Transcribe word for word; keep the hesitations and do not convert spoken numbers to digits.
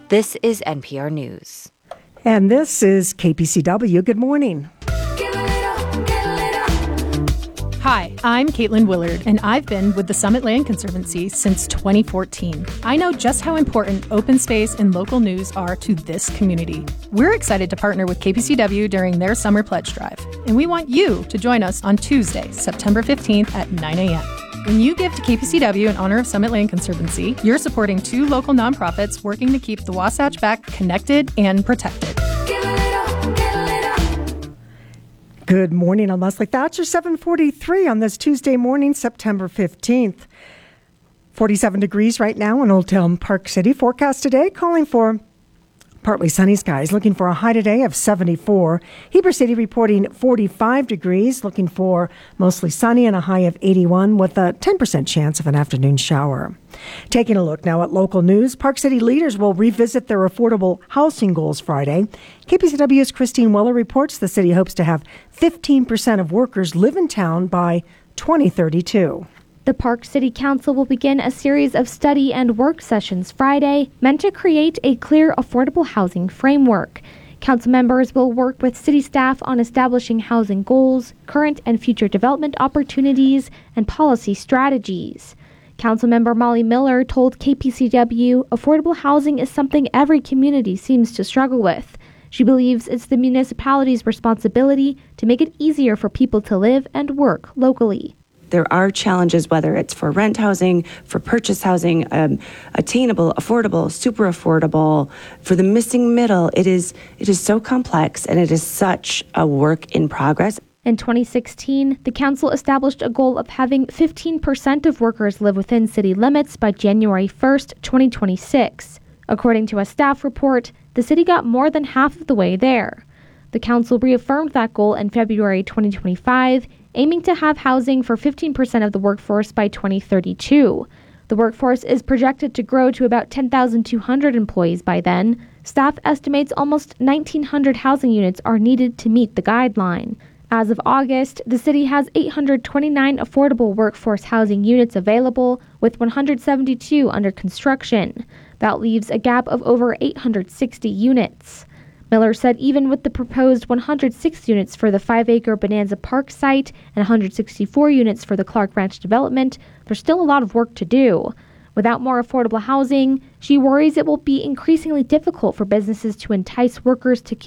This is N P R News. And this is K P C W. Good morning. Hi, I'm Caitlin Willard, and I've been with the Summit Land Conservancy since twenty fourteen. I know just how important open space and local news are to this community. We're excited to partner with K P C W during their summer pledge drive, and we want you to join us on Tuesday, September fifteenth at nine a.m. When you give to K P C W in honor of Summit Land Conservancy, you're supporting two local nonprofits working to keep the Wasatch Back connected and protected. Good morning. I'm Leslie Thatcher, seven forty-three on this Tuesday morning, September fifteenth. forty-seven degrees right now in Old Town Park City. Forecast today calling for partly sunny skies, looking for a high today of seventy-four. Heber City reporting forty-five degrees, looking for mostly sunny and a high of eighty-one with a ten percent chance of an afternoon shower. Taking a look now at local news, Park City leaders will revisit their affordable housing goals Friday. K P C W's Christine Weller reports the city hopes to have fifteen percent of workers live in town by twenty thirty-two. The Park City Council will begin a series of study and work sessions Friday meant to create a clear affordable housing framework. Council members will work with city staff on establishing housing goals, current and future development opportunities, and policy strategies. Councilmember Molly Miller told K P C W affordable housing is something every community seems to struggle with. She believes it's the municipality's responsibility to make it easier for people to live and work locally. There are challenges, whether it's for rent housing, for purchase housing, um, attainable, affordable, super affordable. For the missing middle, it is it is so complex and it is such a work in progress. In twenty sixteen, the council established a goal of having fifteen percent of workers live within city limits by January first, twenty twenty-six. According to a staff report, the city got more than half of the way there. The council reaffirmed that goal in February twenty twenty-five, aiming to have housing for fifteen percent of the workforce by twenty thirty-two. The workforce is projected to grow to about ten thousand two hundred employees by then. Staff estimates almost nineteen hundred housing units are needed to meet the guideline. As of August, the city has eight hundred twenty-nine affordable workforce housing units available, with one hundred seventy-two under construction. That leaves a gap of over eight hundred sixty units. Miller said even with the proposed one hundred six units for the five-acre Bonanza Park site and one hundred sixty-four units for the Clark Ranch development, there's still a lot of work to do. Without more affordable housing, she worries it will be increasingly difficult for businesses to entice workers to